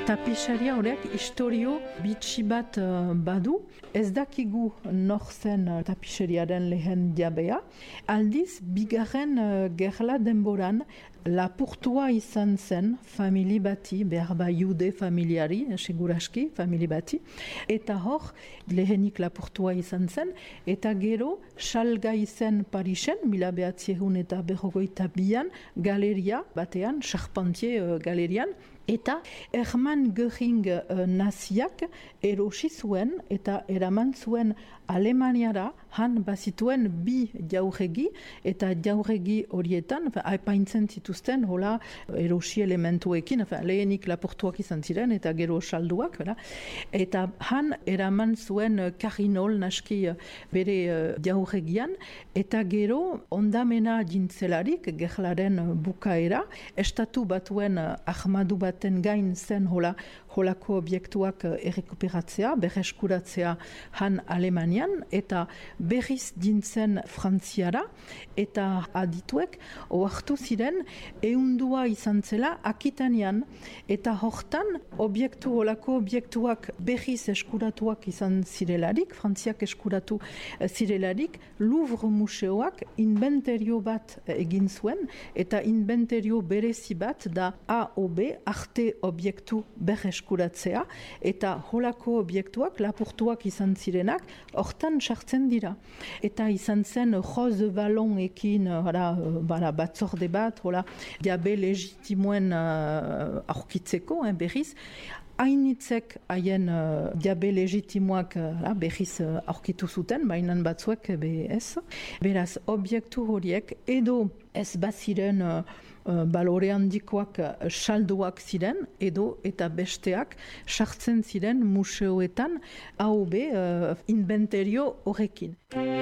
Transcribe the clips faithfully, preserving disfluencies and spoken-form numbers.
Tapiseria horrek historio bitxi bat uh, badu, ez dakigu nor zen uh, tapiseriaren lehen jabea, aldiz bigarren uh, gerla denboran lapurtua izan zen famili bati, behar ba jude familiari, seguraski famili bati, eta hor lehenik lapurtua izan zen, eta gero salgai zen Parisen, mila behatziehun eta berrogeita bian, galeria batean, Charpentier uh, galerian, eta Hermann Göring uh, naziak erosi zuen eta eraman zuen Alemaniara, han bazituen bi jauregi, eta jauregi horietan aipaintzen zituzten hola erosi elementuekin, lehenik lapurtuak izan ziren eta gero salduak, bera? Eta han eraman zuen karinol naski bere uh, jauregian, eta gero ondamena jintzelarik gerlaren bukaera, estatu batuen uh, ahmadu baten gain zen hola, holako objektuak errekuperatzea, berreskuratzea han Alemanian, eta berriz dintzen Frantziara, eta adituek oartu ziren ehundua izan zela Akitanian, eta hortan objektu, holako objektuak berriz eskuratuak izan zirelarik, Frantziak eskuratu zirelarik, Louvre museoak inventerio bat egin zuen, eta inventerio berezi bat da A O B, arte objektu berreskuratzea, eta holako objektuak lapurtuak izan zirenak, hortan sartzen dira. Eta izan zen Rose Vallon ekin uh, batzorde bat, hola, jabe legitimoen uh, aurkitzeko, eh, berriz, hainitzek haien uh, jabe legitimoak uh, berriz uh, aurkitu zuten, bainan batzuek be ez. Beraz, objektu horiek edo ez baziren uh, uh, balore handikoak uh, salduak ziren, edo eta besteak sartzen ziren museoetan A O B uh, inventerio horrekin.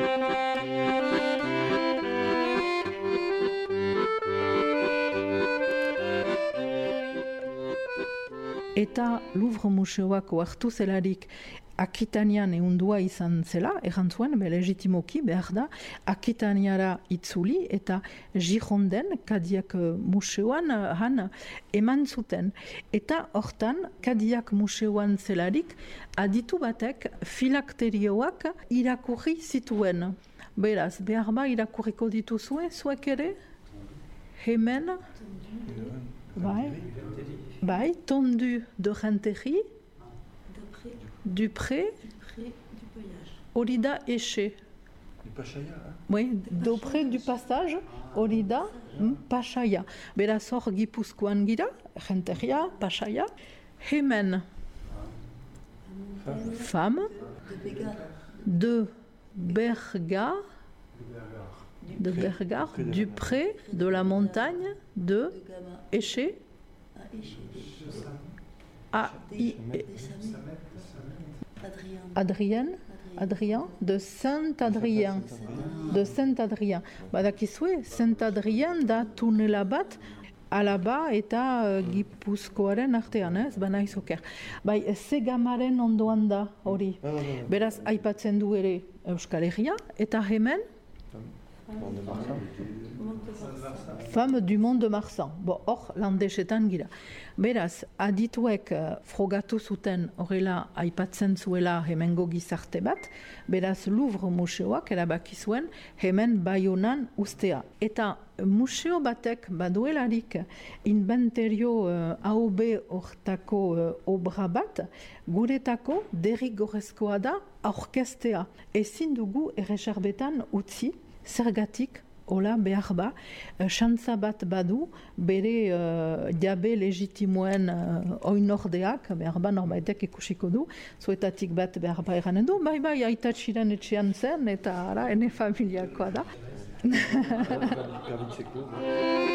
Eta Louvre museoak oartu zelarik Akitanian ehundua izan zela, errantzuen, be legitimoki behar da, Akitaniara itzuli eta Gironden, Kadiak museoan, han eman zuten. Eta hortan, Kadiak museoan zelarik, aditu batek filakterioak irakurri zituen. Beraz, behar ba irakurriko dituzue, zuek ere? Hemen? Bai, bai, tondu de renterie, Dupré, hori da eche. Du Pachaia, hein? Oui, Dupré du passage, hori da Pachaia. Beraz hor Gipuzkoan gira, renteria, Pachaia. Hemen, femme, de Berga, de Bergard, du pré, de la montagne, de Éché, A I Adrien, Adrien, de Saint-Adrien, de Saint-Adrien. Badakizue, Saint-Adrien da tunela bat, Alaba eta uh, Gipuzkoaren artean, ez, bana izoker. Bai, Zegamaren ondoan da hori. Beraz, aipatzen du ere Euskal Herria, eta hemen, Femme du Mont de Marsan. Bo, hor, landesetan gira. Beraz, adituek uh, frogatu zuten horrela aipatzen zuela hemengo gizarte bat, beraz Louvre museoak erabaki zuen hemen Baionan ustea. Eta museo batek baduelarik inventerio uh, A O B hortako uh, obra bat, guretako derrigorrezkoa da aurkestea. Ezin dugu erreserbetan utzi, zergatik, hola behar ba, xantza bat badu, bere uh, jabe legitimoen uh, oinordeak, behar ba norbaitek ikusiko du, zuetatik bat behar ba eranen du, bai bai, aitatxiren etxean zen, eta ara, ene familiakoa da.